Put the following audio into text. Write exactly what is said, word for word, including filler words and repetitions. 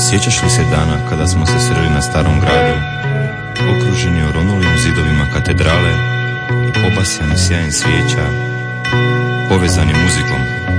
Sjećaš li se dana kada smo se sreli na starom gradu, okruženi oronulim zidovima katedrale, obasjani sjajem svijeća, povezani muzikom?